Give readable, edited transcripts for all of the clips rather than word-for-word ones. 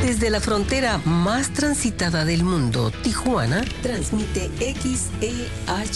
Desde la frontera más transitada del mundo, Tijuana, transmite XEHC,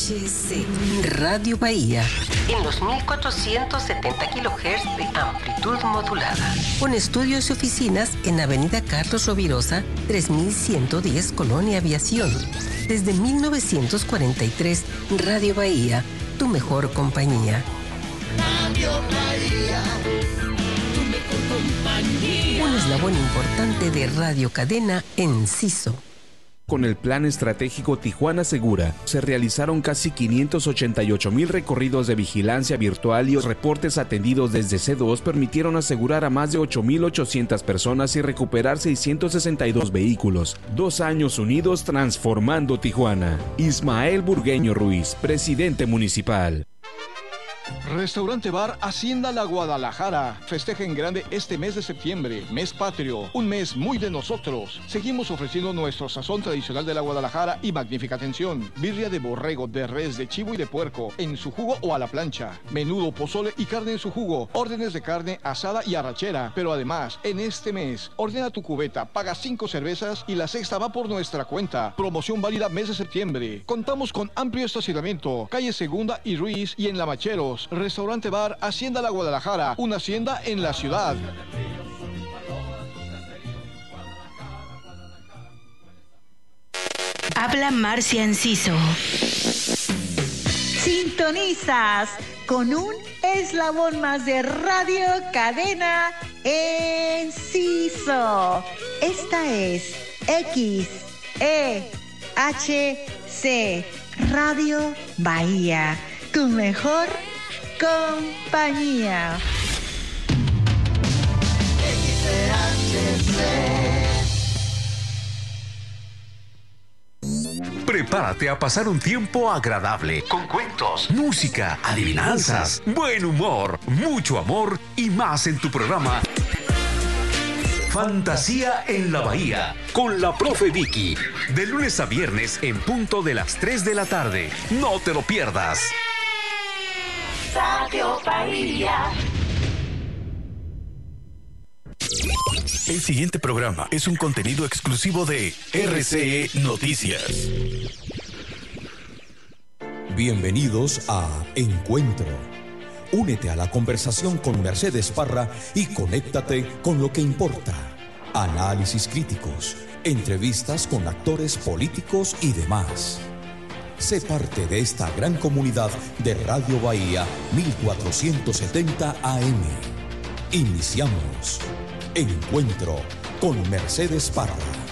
Radio Bahía, en los 1470 kHz de amplitud modulada, con estudios y oficinas en Avenida Carlos Rovirosa, 3110, Colonia Aviación. Desde 1943, Radio Bahía, tu mejor compañía. Radio Bahía, tu mejor compañía. Un eslabón importante de Radio Cadena Enciso. Con el Plan Estratégico Tijuana Segura, se realizaron casi 588,000 recorridos de vigilancia virtual y los reportes atendidos desde C2 permitieron asegurar a más de 8,800 personas y recuperar 662 vehículos. 2 años unidos transformando Tijuana. Ismael Burgueño Ruiz, presidente municipal. Restaurante Bar Hacienda La Guadalajara. Festeja en grande este mes de septiembre, mes patrio, un mes muy de nosotros. Seguimos ofreciendo nuestro sazón tradicional de la Guadalajara y magnífica atención. Birria de borrego, de res, de chivo y de puerco, en su jugo o a la plancha. Menudo, pozole y carne en su jugo. Órdenes de carne asada y arrachera. Pero además, en este mes, ordena tu cubeta, paga 5 cervezas y la sexta va por nuestra cuenta. Promoción válida mes de septiembre. Contamos con amplio estacionamiento. Calle Segunda y Ruiz y en Lavacheros. Restaurante Bar Hacienda La Guadalajara, una hacienda en la ciudad. Habla Marcia Enciso. Sintonizas con un eslabón más de Radio Cadena Enciso. Esta es XEHC, Radio Bahía, tu mejor compañía. Prepárate a pasar un tiempo agradable con cuentos, música, adivinanzas, buen humor, mucho amor y más en tu programa Fantasía en la Bahía con la profe Vicky, de lunes a viernes en punto de las 3 de la tarde. No te lo pierdas. Radio Bahía. El siguiente programa es un contenido exclusivo de RCE Noticias. Bienvenidos a Encuentro. Únete a la conversación con Mercedes Parra y conéctate con lo que importa. Análisis críticos, entrevistas con actores políticos y demás. Sé parte de esta gran comunidad de Radio Bahía 1470 AM. Iniciamos Encuentro con Mercedes Parra.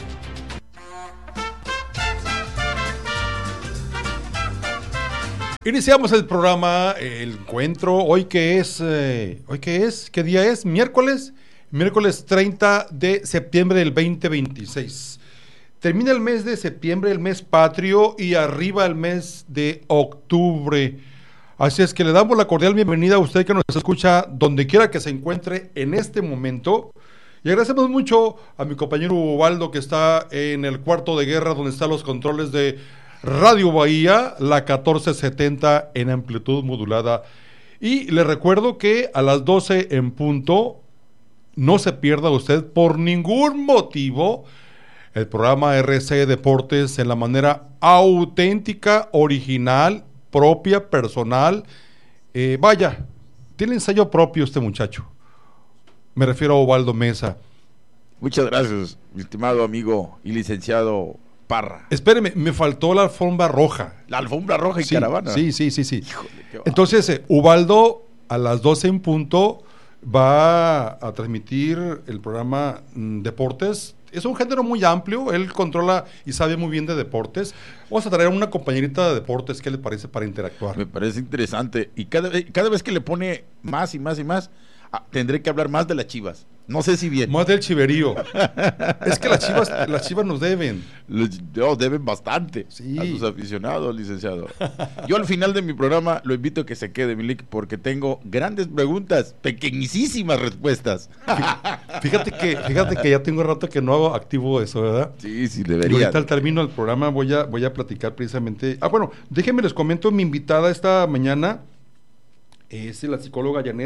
Iniciamos el programa El Encuentro. ¿Hoy qué es? ¿Qué día es? Miércoles 30 de septiembre del 2026. Termina el mes de septiembre, el mes patrio, y arriba el mes de octubre. Así es que le damos la cordial bienvenida a usted que nos escucha donde quiera que se encuentre en este momento. Y agradecemos mucho a mi compañero Ubaldo, que está en el cuarto de guerra donde están los controles de Radio Bahía, la 1470 en amplitud modulada. Y le recuerdo que a las 12 en punto, no se pierda usted por ningún motivo el programa RC Deportes en la manera auténtica, original, propia, personal. Vaya, tiene ensayo propio este muchacho. Me refiero a Ubaldo Mesa. Muchas gracias, mi estimado amigo y licenciado Parra. Espéreme, me faltó la alfombra roja. La alfombra roja y sí, caravana. Sí. Híjole, entonces, Ubaldo a las 12 en punto va a transmitir el programa Deportes. Es un género muy amplio, él controla y sabe muy bien de deportes. Vamos a traer a una compañerita de deportes, ¿qué le parece para interactuar? Me parece interesante. Y cada vez que le pone más y más y más, tendré que hablar más de las Chivas. No sé si bien. Más del chiverío. Es que las Chivas nos deben. Deben bastante, sí, a sus aficionados, licenciado. Yo al final de mi programa lo invito a que se quede, Milik, porque tengo grandes preguntas, pequeñísimas respuestas. Fíjate que ya tengo rato que no hago activo eso, ¿verdad? Sí, debería. Y ahorita al término del programa voy a platicar precisamente. Bueno, déjenme les comento, mi invitada esta mañana es la psicóloga Janet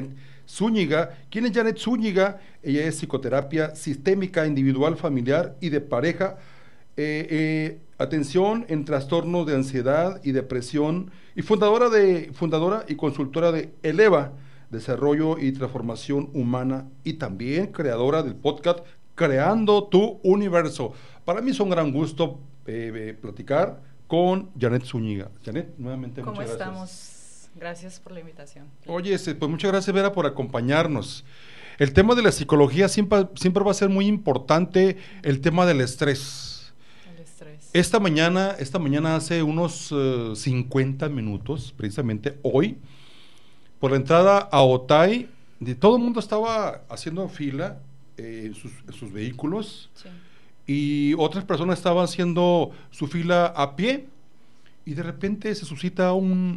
Zúñiga. ¿Quién es Janet Zúñiga? Ella es psicoterapia sistémica, individual, familiar y de pareja. Atención en trastornos de ansiedad y depresión, y fundadora y consultora de Eleva, Desarrollo y Transformación Humana, y también creadora del podcast Creando tu Universo. Para mí es un gran gusto platicar con Janet Zúñiga. Janet, nuevamente muchas gracias. ¿Cómo estamos? Gracias por la invitación. Oye, pues muchas gracias, Vera, por acompañarnos. El tema de la psicología siempre va a ser muy importante, el tema del estrés. Esta mañana hace unos 50 minutos, precisamente hoy, por la entrada a Otay, todo el mundo estaba haciendo fila en sus vehículos, sí, y otras personas estaban haciendo su fila a pie, y de repente se suscita un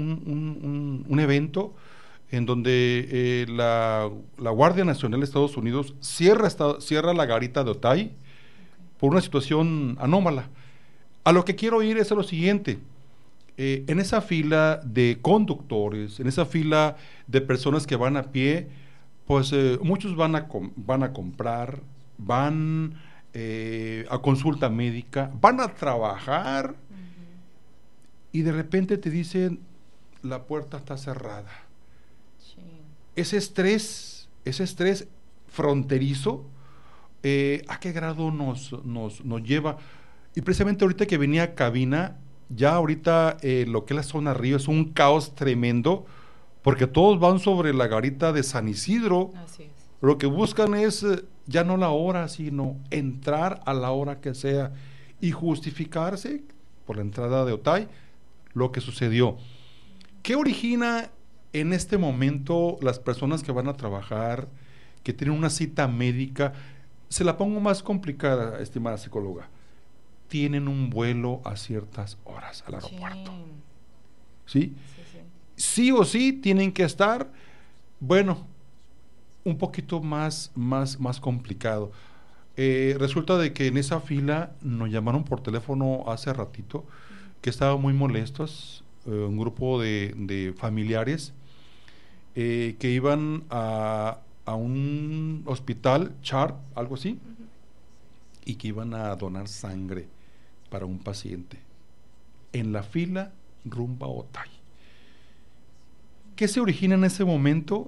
evento en donde la Guardia Nacional de Estados Unidos cierra la garita de Otay por una situación anómala. A lo que quiero ir es a lo siguiente. En esa fila de conductores, en esa fila de personas que van a pie, pues muchos van a comprar, van a consulta médica, van a trabajar, y de repente te dicen, la puerta está cerrada. Sí. Ese estrés fronterizo, ¿a qué grado nos lleva? Y precisamente ahorita que venía a cabina, ya ahorita lo que es la zona Río es un caos tremendo, porque todos van sobre la garita de San Isidro. Así es. Lo que buscan es ya no la hora, sino entrar a la hora que sea y justificarse por la entrada de Otay lo que sucedió. ¿Qué origina en este momento las personas que van a trabajar, que tienen una cita médica? Se la pongo más complicada, estimada psicóloga. Tienen un vuelo a ciertas horas al aeropuerto. ¿Sí? Sí o sí tienen que estar, bueno, un poquito más complicado. Resulta de que en esa fila nos llamaron por teléfono hace ratito, que estaban muy molestos, un grupo de familiares que iban a un hospital, Chart, algo así, y que iban a donar sangre para un paciente en la fila rumbo a Otay. ¿Qué se origina en ese momento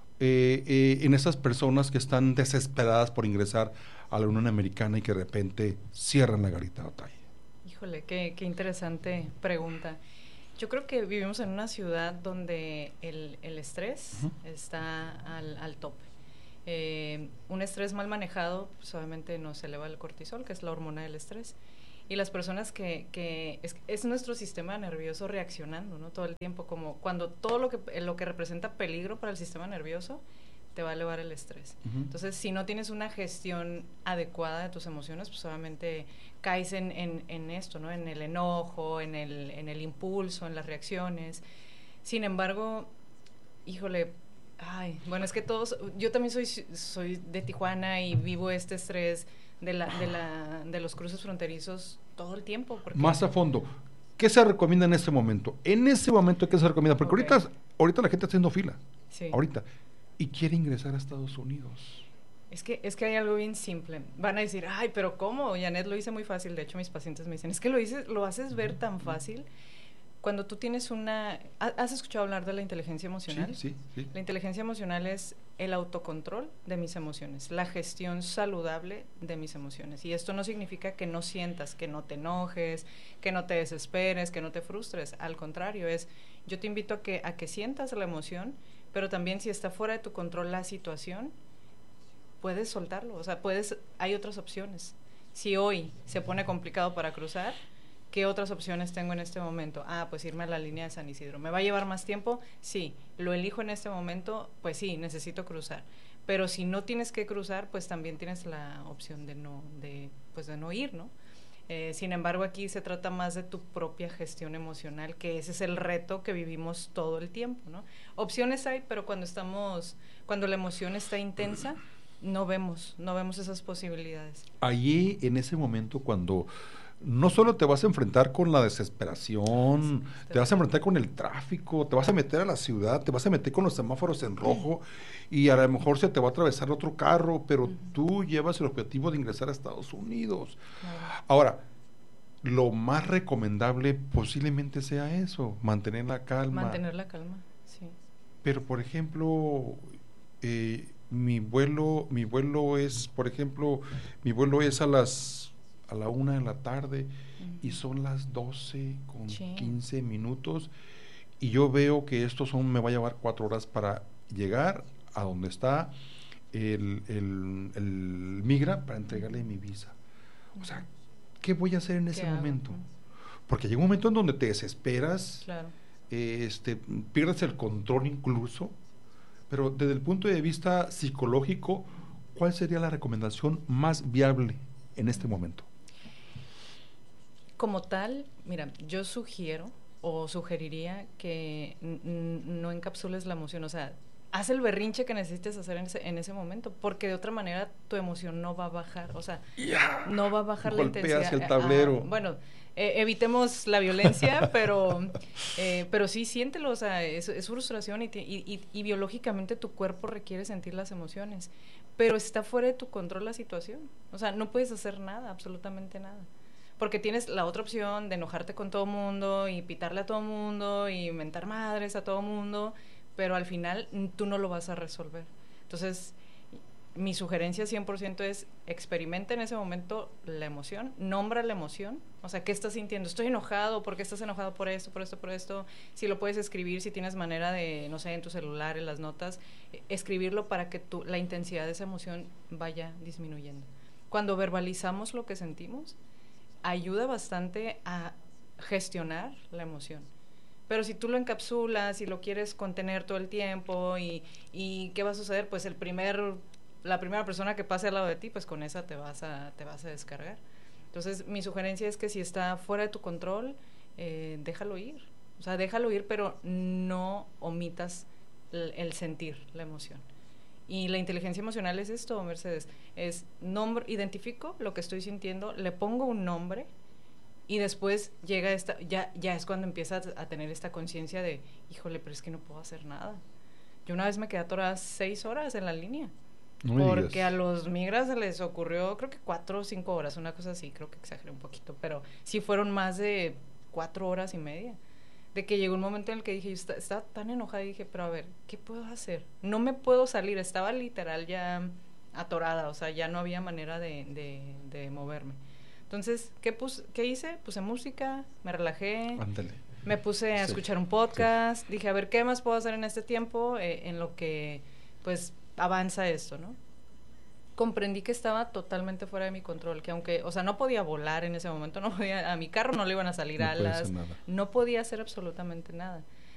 en esas personas que están desesperadas por ingresar a la Unión Americana y que de repente cierran la garita de Otay? Híjole, qué interesante pregunta. Yo creo que vivimos en una ciudad donde el estrés está al tope. Un estrés mal manejado, pues obviamente nos eleva el cortisol, que es la hormona del estrés. Y las personas que es nuestro sistema nervioso reaccionando, ¿no? Todo el tiempo, como cuando todo lo que representa peligro para el sistema nervioso te va a elevar el estrés. Entonces, si no tienes una gestión adecuada de tus emociones, pues obviamente caes en esto, ¿no? En el enojo, en el impulso, en las reacciones. Sin embargo, híjole, bueno, es que yo también soy de Tijuana y vivo este estrés de los cruces fronterizos todo el tiempo. Más a fondo, ¿qué se recomienda en este momento? En ese momento, ¿qué se recomienda? Porque ahorita la gente está haciendo fila, ahorita, y quiere ingresar a Estados Unidos. Es que hay algo bien simple. Van a decir, pero ¿cómo? Janet lo hice muy fácil. De hecho, mis pacientes me dicen, es que lo haces ver tan fácil. Cuando tú tienes ¿has escuchado hablar de la inteligencia emocional? Sí. La inteligencia emocional es el autocontrol de mis emociones, la gestión saludable de mis emociones. Y esto no significa que no sientas, que no te enojes, que no te desesperes, que no te frustres. Al contrario, yo te invito a que sientas la emoción, pero también si está fuera de tu control la situación, puedes soltarlo. O sea, hay otras opciones. Si hoy se pone complicado para cruzar, ¿qué otras opciones tengo en este momento? Pues irme a la línea de San Isidro. ¿Me va a llevar más tiempo? Sí. ¿Lo elijo en este momento? Pues sí, necesito cruzar. Pero si no tienes que cruzar, pues también tienes la opción de no ir, ¿no? Sin embargo, aquí se trata más de tu propia gestión emocional, que ese es el reto que vivimos todo el tiempo, ¿no? Opciones hay, pero cuando la emoción está intensa, no vemos esas posibilidades. Allí, en ese momento, cuando no solo te vas a enfrentar con la desesperación, te vas a enfrentar con el tráfico, te vas a meter a la ciudad, te vas a meter con los semáforos en rojo y a lo mejor se te va a atravesar otro carro, pero tú llevas el objetivo de ingresar a Estados Unidos. Ahora, lo más recomendable posiblemente sea eso, mantener la calma. Mantener la calma, sí. Pero, por ejemplo, mi vuelo es, por ejemplo, mi vuelo es a la 1 de la tarde y son las 12:15 minutos y yo veo que me va a llevar 4 horas para llegar a donde está el migra para entregarle mi visa. O sea, ¿qué voy a hacer en ese momento? Porque llega un momento en donde te desesperas, claro. Pierdes el control incluso, pero desde el punto de vista psicológico, ¿cuál sería la recomendación más viable en este momento? Como tal, mira, yo sugeriría que no encapsules la emoción, o sea, haz el berrinche que necesites hacer en ese momento, porque de otra manera tu emoción no va a bajar, o sea, no va a bajar la intensidad. Golpeas el tablero. Bueno, evitemos la violencia, pero sí siéntelo, o sea, es frustración y biológicamente tu cuerpo requiere sentir las emociones, pero está fuera de tu control la situación, o sea, no puedes hacer nada, absolutamente nada. Porque tienes la otra opción de enojarte con todo mundo y pitarle a todo mundo y mentar madres a todo mundo, pero al final tú no lo vas a resolver. Entonces, mi sugerencia 100% es experimenta en ese momento la emoción, nombra la emoción, o sea, ¿qué estás sintiendo? Estoy enojado, ¿por qué estás enojado? Por esto, por esto, por esto. Si lo puedes escribir, si tienes manera de, no sé, en tu celular, en las notas, escribirlo para que la intensidad de esa emoción vaya disminuyendo. Cuando verbalizamos lo que sentimos, ayuda bastante a gestionar la emoción. Pero si tú lo encapsulas y lo quieres contener todo el tiempo y ¿qué va a suceder? Pues la primera persona que pase al lado de ti, pues con esa te vas a descargar. Entonces, mi sugerencia es que si está fuera de tu control, déjalo ir. O sea, déjalo ir, pero no omitas el sentir la emoción. Y la inteligencia emocional es esto, Mercedes, es identifico lo que estoy sintiendo, le pongo un nombre y después llega ya es cuando empiezas a tener esta conciencia de, híjole, pero es que no puedo hacer nada. Yo una vez me quedé atorada 6 horas en la línea, porque a los migras se les ocurrió, creo que 4 o 5 horas, una cosa así, creo que exageré un poquito, pero sí fueron más de 4 horas y media. De que llegó un momento en el que dije, yo estaba tan enojada y dije, pero a ver, ¿qué puedo hacer? No me puedo salir, estaba literal ya atorada, o sea, ya no había manera de moverme. Entonces, ¿qué hice? Puse música, me relajé, Ándale. me puse a escuchar un podcast, dije, a ver, ¿qué más puedo hacer en este tiempo en lo que, pues, avanza esto, ¿no? Comprendí que estaba totalmente fuera de mi control, que aunque, o sea, no podía volar en ese momento, a mi carro no le iban a salir alas, no podía hacer absolutamente nada.